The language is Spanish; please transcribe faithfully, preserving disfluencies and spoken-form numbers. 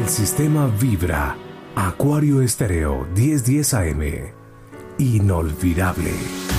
El sistema vibra. Acuario Estéreo diez diez A M. Inolvidable.